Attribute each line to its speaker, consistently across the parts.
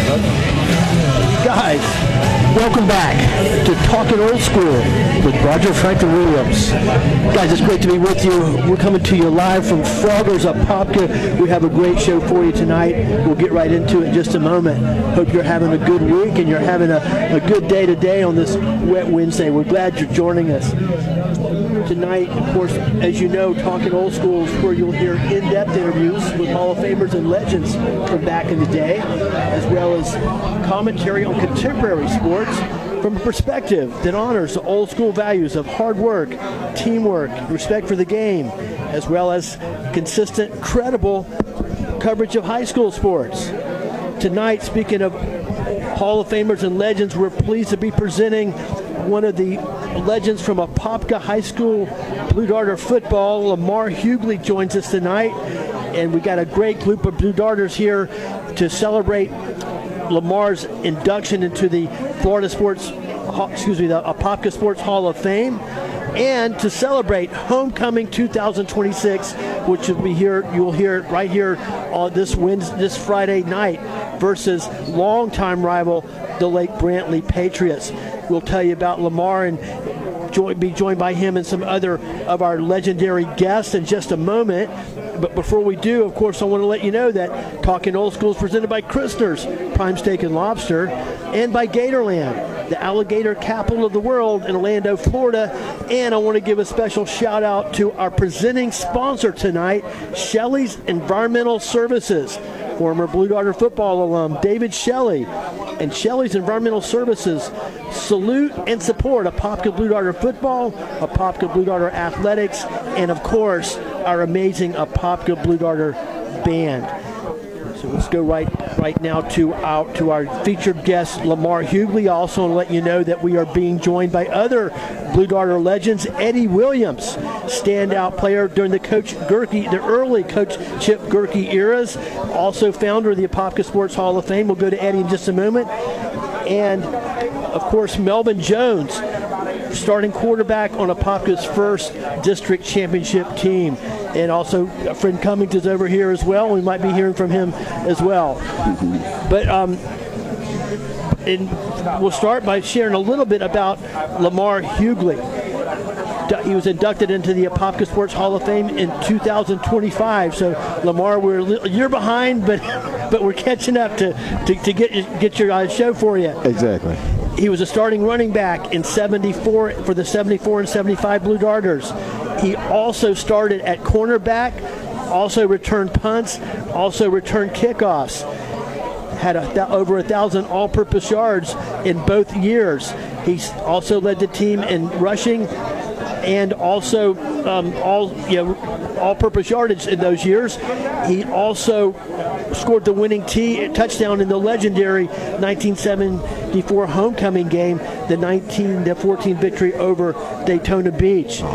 Speaker 1: Guys, welcome back to Talking Old School with Roger Franklin Williams. Guys, it's great to be with you. We're coming to you live from Froggers Apopka. We have a great show for you tonight. We'll get right into it in just a moment. Hope you're having a good week and you're having a good day today on this wet Wednesday. We're glad you're joining us. Tonight, of course, as you know, Talking Old School is where you'll hear in-depth interviews with Hall of Famers and legends from back in the day, as well as commentary on contemporary sports from a perspective that honors the old school values of hard work, teamwork, respect for the game, as well as consistent, credible coverage of high school sports. Tonight, speaking of Hall of Famers and legends, we're pleased to be presenting one of the legends from Apopka High School Blue Darter football. Lamar Hughley joins us tonight, and we got a great group of Blue Darters here to celebrate Lamar's induction into the the Apopka Sports Hall of Fame, and to celebrate Homecoming 2026, which will be here. You'll hear it right here on this Friday night versus longtime rival, the Lake Brantley Patriots. We'll tell you about Lamar and be joined by him and some other of our legendary guests in just a moment. But before we do, of course, I want to let you know that Talking Old School is presented by Christner's Prime Steak and Lobster and by Gatorland, the alligator capital of the world in Orlando, Florida. And I want to give a special shout out to our presenting sponsor tonight, Shelley's Environmental Services. Former Blue Darter football alum David Shelley and Shelley's Environmental Services salute and support Apopka Blue Darter football, Apopka Blue Darter athletics, and of course our amazing Apopka Blue Darter band. So let's go right now to our featured guest, Lamar Hughley. I also want to let you know that we are being joined by other Blue Darter legends. Eddie Williams, standout player during the early Coach Chip Gerke eras, also founder of the Apopka Sports Hall of Fame. We'll go to Eddie in just a moment. And, of course, Melvin Jones, starting quarterback on Apopka's first district championship team. And also, Fred Cummings is over here as well. We might be hearing from him as well. But we'll start by sharing a little bit about Lamar Hughley. He was inducted into the Apopka Sports Hall of Fame in 2025. So, Lamar, we're a year behind, but we're catching up to get your show for you.
Speaker 2: Exactly.
Speaker 1: He was a starting running back in 74 for the 74 and 75 Blue Darters. He also started at cornerback, also returned punts, also returned kickoffs. Had over 1,000 all-purpose yards in both years. He also led the team in rushing and also all-purpose yardage in those years. He also scored the winning touchdown in the legendary 1974 homecoming game, the 19-14 victory over Daytona Beach.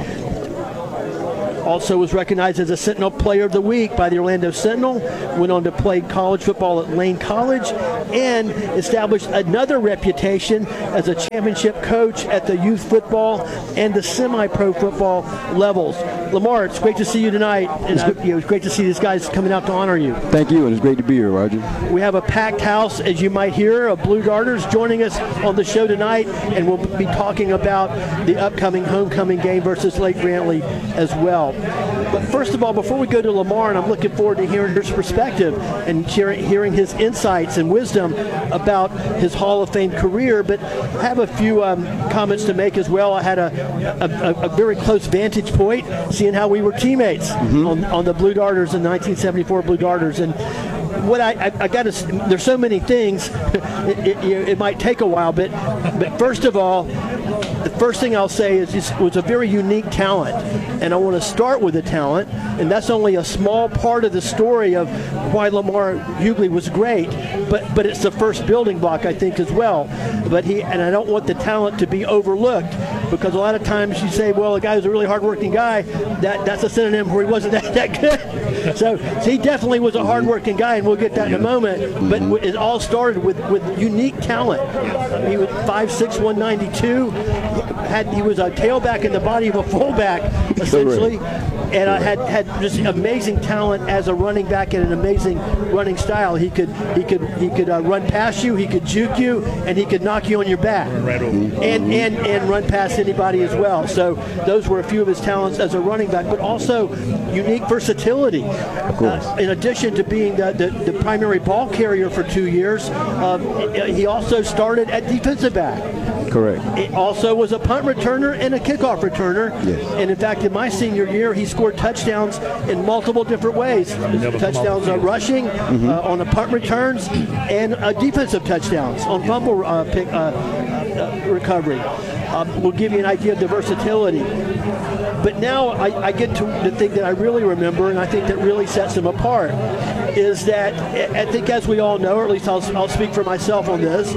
Speaker 1: Also was recognized as a Sentinel Player of the Week by the Orlando Sentinel, went on to play college football at Lane College, and established another reputation as a championship coach at the youth football and the semi-pro football levels. Lamar, it's great to see you tonight, and it's great to see these guys coming out to honor you.
Speaker 2: Thank you, and it's great to be here, Roger.
Speaker 1: We have a packed house, as you might hear, of Blue Darters joining us on the show tonight, and we'll be talking about the upcoming homecoming game versus Lake Brantley as well. But first of all, before we go to Lamar, and I'm looking forward to hearing his perspective and hearing his insights and wisdom about his Hall of Fame career, but I have a few comments to make as well. I had a very close vantage point seeing how we were teammates on the Blue Darters in 1974 Blue Darters. And what I got to, there's so many things, it might take a while, but first of all, the first thing I'll say is this was a very unique talent, and I want to start with the talent, and that's only a small part of the story of why Lamar Hughley was great, but it's the first building block, I think, as well. But and I don't want the talent to be overlooked, because a lot of times you say, well, a guy who's a really hardworking guy, that's a synonym where he wasn't that good. So he definitely was a hardworking guy, and we'll get that in a moment. But it all started with unique talent. He was 5'6", 192. He was a tailback in the body of a fullback, essentially. And I had just amazing talent as a running back and an amazing running style. He could run past you, he could juke you, and he could knock you on your back.
Speaker 3: Right over.
Speaker 1: And run past anybody as well. So those were a few of his talents as a running back, but also unique versatility.
Speaker 2: Of course.
Speaker 1: In addition to being the primary ball carrier for 2 years, he also started at defensive back.
Speaker 2: Correct.
Speaker 1: It also was a punt returner and a kickoff returner.
Speaker 2: Yes.
Speaker 1: And in fact, in my senior year, he scored touchdowns in multiple different ways. Touchdowns rushing, on the punt returns, and defensive touchdowns on fumble recovery. Will give you an idea of the versatility. But now I get to the thing that I really remember, and I think that really sets him apart, is that I think, as we all know, or at least I'll speak for myself on this,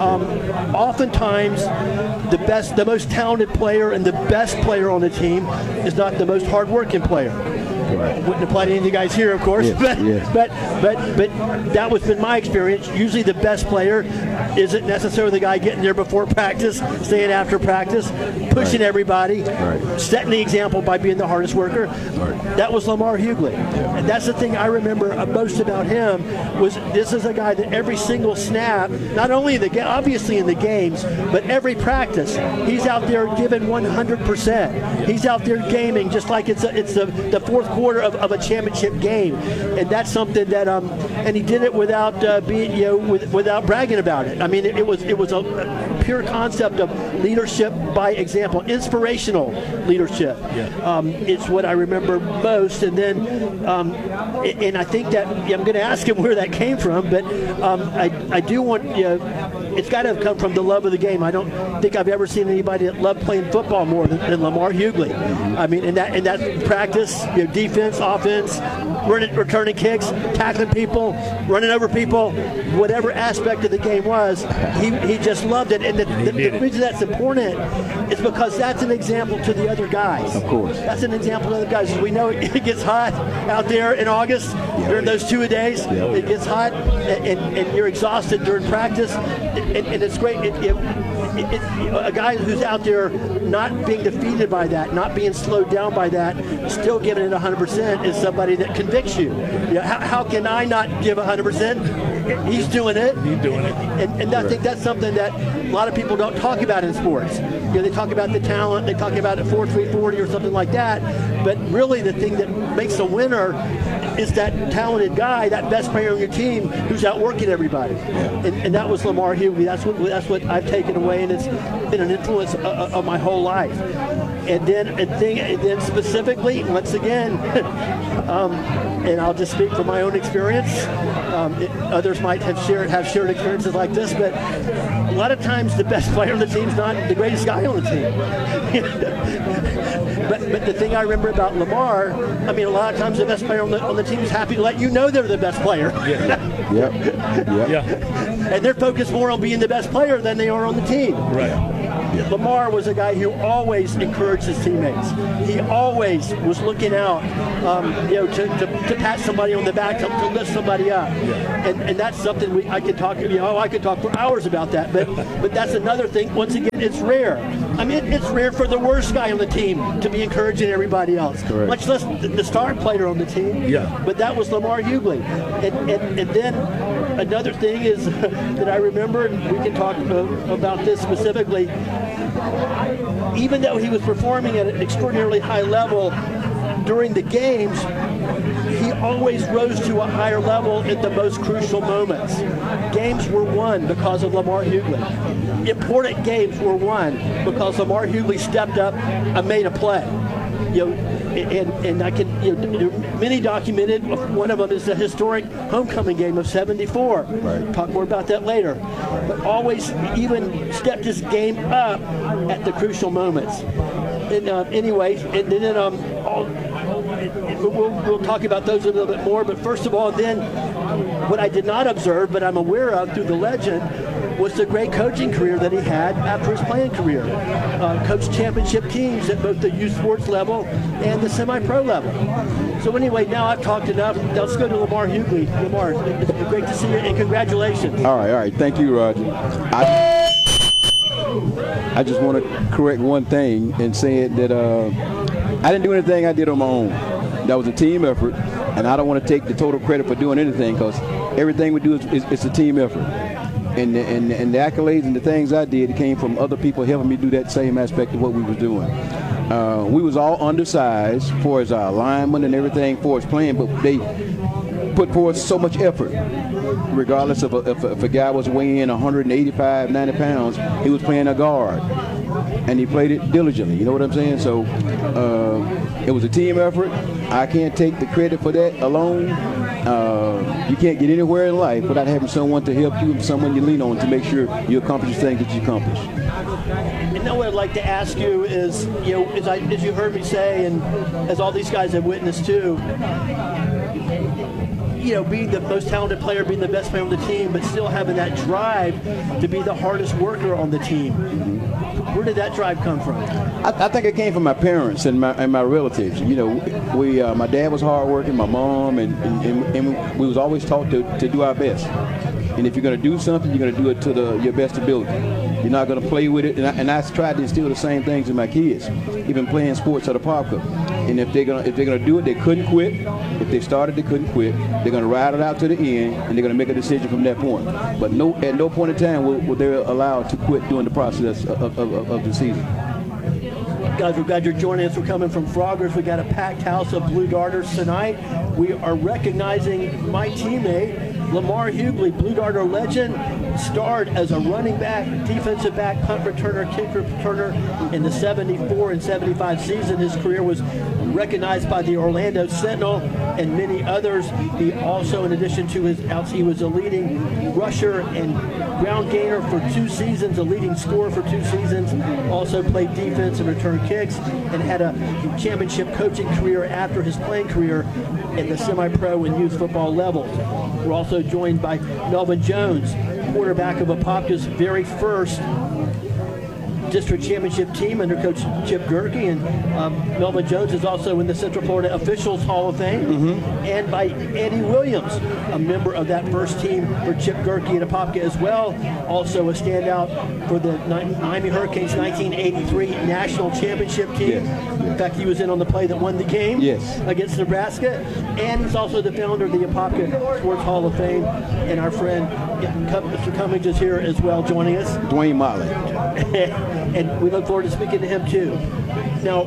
Speaker 1: oftentimes the most talented player and the best player on the team is not the most hardworking player.
Speaker 2: Right.
Speaker 1: Wouldn't apply to any of you guys here, of course,
Speaker 2: Yes.
Speaker 1: but that was been my experience. Usually the best player isn't necessarily the guy getting there before practice, staying after practice, pushing everybody, setting the example by being the hardest worker. That was Lamar Hughley. And that's the thing I remember most about him, was this is a guy that every single snap, not only obviously in the games, but every practice, he's out there giving 100%. He's out there gaming just like it's the fourth quarter of a championship game, and that's something that and he did it without without bragging about it. I mean, it was a pure concept of leadership by example, inspirational leadership. It's what I remember most. And then and I think that I'm going to ask him where that came from, but I do want it's got to have come from the love of the game. I don't think I've ever seen anybody that loved playing football more than Lamar Hughley. I mean, in that practice, defense, offense, returning kicks, tackling people, running over people, whatever aspect of the game was, he just loved it. And the reason that's important is because that's an example to the other guys.
Speaker 2: Of course.
Speaker 1: That's an example to the other guys. As we know, it gets hot out there in August during those 2 days. It gets hot, and you're exhausted during practice, and it's great. A guy who's out there not being defeated by that, not being slowed down by that, still giving it 100% is somebody that convicts you. How can I not give 100%? He's doing it.
Speaker 3: He's doing it.
Speaker 1: And I think that's something that a lot of people don't talk about in sports. They talk about the talent, they talk about it 4.340 or something like that, but really the thing that makes a winner is that talented guy, that best player on your team who's outworking everybody. And that was Lamar Hughley. That's what I've taken away, and it's been an influence of my whole life. And then specifically, once again, and I'll just speak from my own experience. Others might have shared experiences like this, but a lot of times the best player on the team is not the greatest guy on the team. But the thing I remember about Lamar, I mean, a lot of times the best player on the team is happy to let you know they're the best player. And they're focused more on being the best player than they are on the team.
Speaker 3: Right.
Speaker 1: Lamar was a guy who always encouraged his teammates. He always was looking out, to pat somebody on the back, to lift somebody up. And that's something I could talk for hours about that. But that's another thing. Once again, it's rare. I mean, it's rare for the worst guy on the team to be encouraging everybody else, much less the star player on the team. But that was Lamar Hughley. And then another thing is that I remember, and we can talk about this specifically, even though he was performing at an extraordinarily high level during the games, he always rose to a higher level at the most crucial moments. Games were won because of Lamar Hughley. Important games were won because Lamar Hughley stepped up and made a play. And I can, many documented. One of them is the historic homecoming game of '74. Talk more about that later. But always even stepped his game up at the crucial moments. And anyway, and then we'll talk about those a little bit more. But first of all, then what I did not observe, but I'm aware of through the legend, was the great coaching career that he had after his playing career. Coached championship teams at both the youth sports level and the semi-pro level. So anyway, now I've talked enough. Let's go to Lamar Hughley. Lamar, it's great to see you, and congratulations.
Speaker 2: All right. Thank you, Roger. I just want to correct one thing in saying that I didn't do anything I did on my own. That was a team effort, and I don't want to take the total credit for doing anything because everything we do is a team effort. And the accolades and the things I did came from other people helping me do that same aspect of what we was doing. We was all undersized for as our alignment and everything for us playing, but they put forth so much effort. Regardless of if a guy was weighing 185, 90 pounds, he was playing a guard. And he played it diligently, you know what I'm saying? So it was a team effort. I can't take the credit for that alone. You can't get anywhere in life without having someone to help you and someone you lean on to make sure you accomplish the things that you accomplish.
Speaker 1: And now what I'd like to ask you is, as you heard me say, and as all these guys have witnessed too, being the most talented player, being the best player on the team, but still having that drive to be the hardest worker on the team. Mm-hmm. Where did that drive come from?
Speaker 2: I think it came from my parents and my relatives. My dad was hardworking, my mom, and we was always taught to do our best. And if you're going to do something, you're going to do it to your best ability. You're not going to play with it. And I tried to instill the same things in my kids, even playing sports at a Apopka. And if they're gonna do it, they couldn't quit. If they started, they couldn't quit. They're gonna ride it out to the end, and they're gonna make a decision from that point. But at no point in time were they allowed to quit during the process of the season.
Speaker 1: Guys, we're glad you're joining us. We're coming from Froggers. We got a packed house of Blue Darters tonight. We are recognizing my teammate, Lamar Hughley, Blue Darter legend, starred as a running back, defensive back, punt returner, kick returner in the 74 and 75 season. His career was recognized by the Orlando Sentinel and many others. He also, in addition to his outs, he was a leading rusher and ground gainer for 2 seasons, a leading scorer for 2 seasons, also played defense and return kicks, and had a championship coaching career after his playing career at the semi-pro and youth football level. We're also joined by Melvin Jones, quarterback of Apopka's very first district championship team under Coach Chip Gerke, and Melvin Jones is also in the Central Florida Officials Hall of Fame, and by Eddie Williams, a member of that first team for Chip Gerke at Apopka as well, also a standout for the Miami Hurricanes 1983 National Championship team.
Speaker 2: Yes.
Speaker 1: In fact, he was in on the play that won the game against Nebraska, and he's also the founder of the Apopka Sports Hall of Fame, and our friend Mr. Cummings is here as well, joining us.
Speaker 2: Dwayne Motley.
Speaker 1: And we look forward to speaking to him too. Now,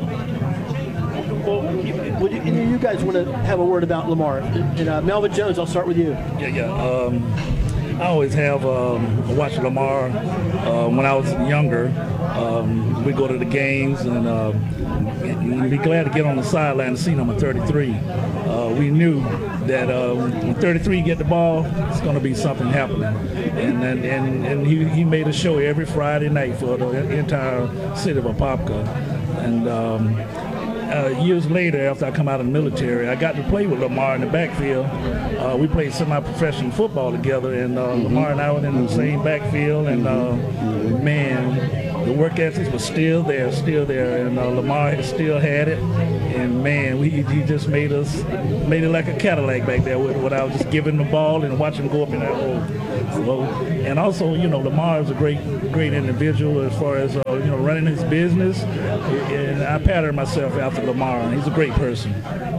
Speaker 1: would you guys want to have a word about Lamar? And Melvin Jones, I'll start with you.
Speaker 3: I always have watched Lamar when I was younger. We go to the games and be glad to get on the sideline and see number 33. We knew that when 33 get the ball, it's going to be something happening. And he made a show every Friday night for the entire city of Apopka. And years later, after I come out of the military, I got to play with Lamar in the backfield. We played semi-professional football together, and Lamar and I were in the same backfield. And man, the work ethics was still there, and Lamar still had it. And man, he just made it like a Cadillac back there when I was just giving the ball and watching him go up in that hole. So, and also, Lamar is a great individual as far as running his business. And I pattern myself after Lamar, and he's a great person.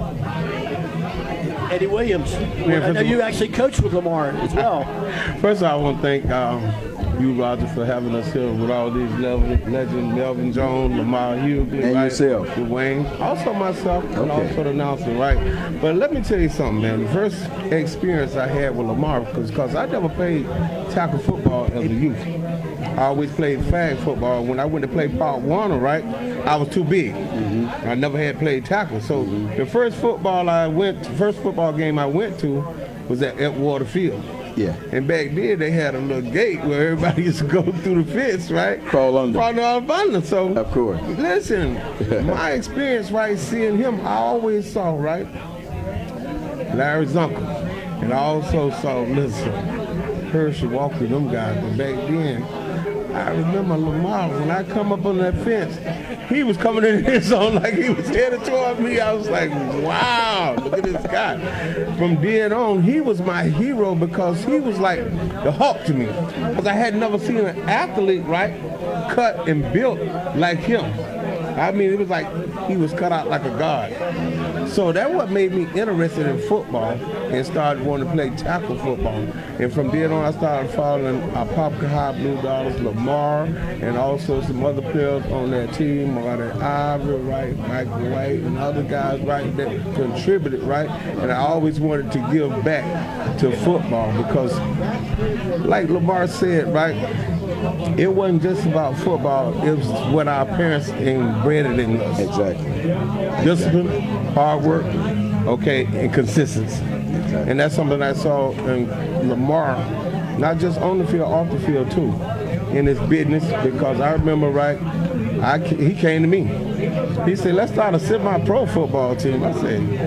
Speaker 1: Eddie Williams, I know you actually coached with Lamar as well.
Speaker 4: First of all, I want to thank you, Roger, for having us here with all these legends, Melvin Jones, Lamar Hughley,
Speaker 2: and yourself,
Speaker 4: Dwayne, also myself, and also the announcer, right? But let me tell you something, man. The first experience I had with Lamar, because I never played tackle football as a youth. I always played flag football. When I went to play Pop Warner, right, I was too big. I never had played tackle. So the first football game I went to was at Edgewater Field.
Speaker 2: Yeah.
Speaker 4: And back then they had a little gate where everybody used to go through the fence, right?
Speaker 2: Crawl under.
Speaker 4: So
Speaker 2: of course.
Speaker 4: Listen, my experience, right, seeing him, I always saw, right, Larry's uncle. And I also saw, Hershey Walker, them guys. But back then, I remember Lamar, when I come up on that fence, he was coming in his zone like he was headed toward me. I was like, wow, look at this guy. From then on, he was my hero because he was like the Hulk to me. Because I had never seen an athlete, right, cut and built like him. I mean, it was like he was cut out like a god. So that's what made me interested in football and started wanting to play tackle football. And from then on, I started following Popka High Blue Dollars, Lamar, and also some other players on that team, like Ivory, right, Mike White, and other guys, right, that contributed, right. And I always wanted to give back to football because, like Lamar said, right, it wasn't just about football. It was what our parents inbred it in us.
Speaker 2: Exactly.
Speaker 4: Discipline, hard work, okay, and consistency. Exactly. And that's something I saw in Lamar, not just on the field, off the field too, in his business. Because I remember, right, he came to me. He said, "Let's start a semi-pro football team." I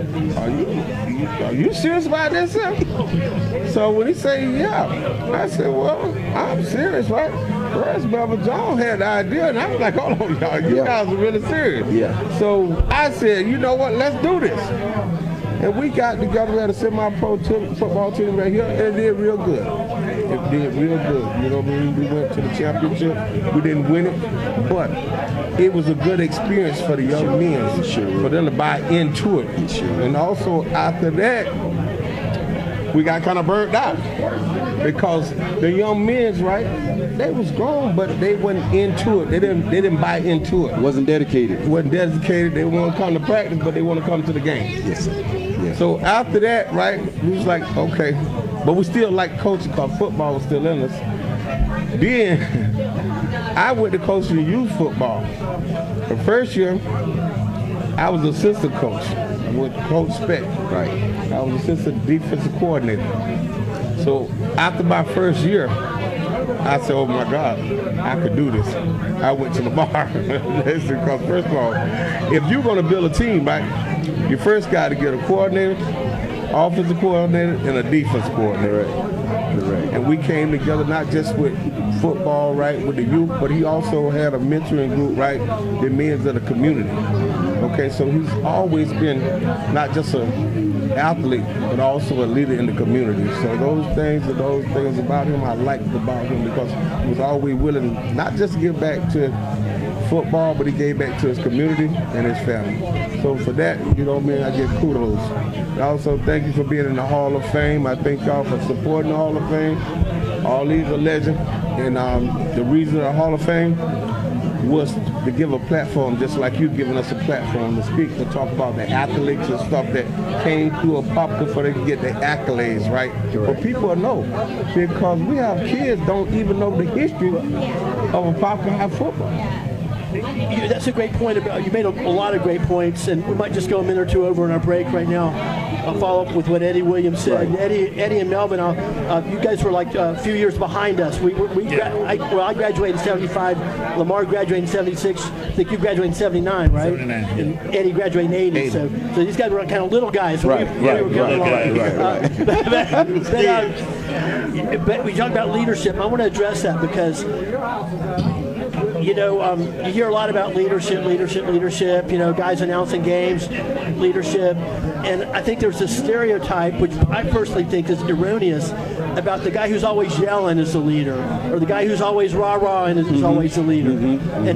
Speaker 4: said, "Are you serious about this?" So when he said, "Yeah," I said, "Well, I'm serious, right?" Whereas Brother John had the idea, and I was like, "Hold on, y'all, you guys are really serious."
Speaker 2: Yeah.
Speaker 4: So I said, "You know what? Let's do this." And we got together, we had a semi-pro football team right here, and it did real good. It did real good. You know what I mean? We went to the championship. We didn't win it, but it was a good experience for the young men, for them to buy into it. And also after that, we got kind of burnt out because the young men's, right, they was grown, but they wasn't into it. They didn't buy into it.
Speaker 2: Wasn't dedicated.
Speaker 4: Wasn't dedicated. They want to come to practice, but they want to come to the game.
Speaker 2: Yes. Yes.
Speaker 4: So after that, right, we was like, okay, but we still like coaching because football was still in us. Then I went to coaching youth football. The first year, I was assistant coach with Coach Speck.
Speaker 2: Right.
Speaker 4: I was assistant defensive coordinator. So after my first year, I said, "Oh my God, I could do this." I went to Lamar. Because first of all, if you're going to build a team, right, you first got to get a coordinator, offensive coordinator, and a defense coordinator.
Speaker 2: Correct.
Speaker 4: And we came together not just with football, right, with the youth, but he also had a mentoring group, right, the men of the community. Okay, so he's always been not just an athlete, but also a leader in the community. So those things about him I liked about him because he was always willing not just to give back to football, but he gave back to his community and his family. So for that, you know what I mean, I give kudos. I also thank you for being in the Hall of Fame. I thank y'all for supporting the Hall of Fame. All these are legends. And the reason the Hall of Fame was to give a platform, just like you giving us a platform to speak, to talk about the athletes and stuff that came through a Popka for they could get the accolades, right? For people to know. Because we have kids don't even know the history of a Popka High football.
Speaker 1: That's a great point. You made a lot of great points, and we might just go a minute or two over in our break right now. I'll follow up with what Eddie Williams said. Right. Eddie and Melvin, you guys were like a few years behind us. I graduated in 75. Lamar graduated in 76. I think you graduated in 79, right?
Speaker 3: 79.
Speaker 1: And Eddie graduated in 80. So these guys were kind of little guys. So
Speaker 2: right.
Speaker 1: But we talked about leadership. I want to address that because you hear a lot about leadership, guys announcing games, leadership. And I think there's a stereotype, which I personally think is erroneous, about the guy who's always yelling is the leader, or the guy who's always rah-rah and is always the leader. And